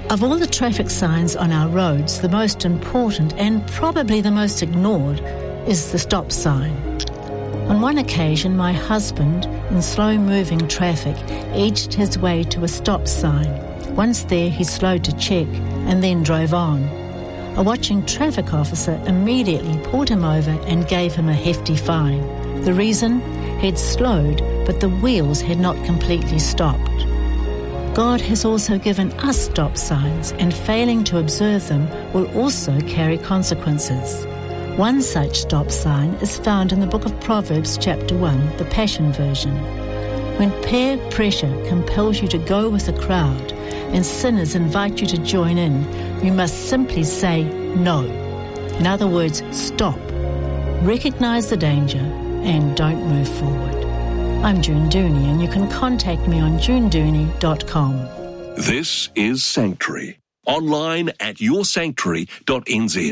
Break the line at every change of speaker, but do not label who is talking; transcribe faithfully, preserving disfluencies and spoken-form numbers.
Of all the traffic signs on our roads, the most important and probably the most ignored is the stop sign. On one occasion, my husband, in slow-moving traffic, edged his way to a stop sign. Once there, he slowed to check and then drove on. A watching traffic officer immediately pulled him over and gave him a hefty fine. The reason? He'd slowed, but the wheels had not completely stopped. God has also given us stop signs, and failing to observe them will also carry consequences. One such stop sign is found in the book of Proverbs chapter one, the Passion Version. When peer pressure compels you to go with the crowd and sinners invite you to join in, you must simply say no. In other words, stop. Recognize the danger and don't move forward. I'm June Dooney, and you can contact me on june dooney dot com.
This is Sanctuary. Online at your sanctuary dot n z.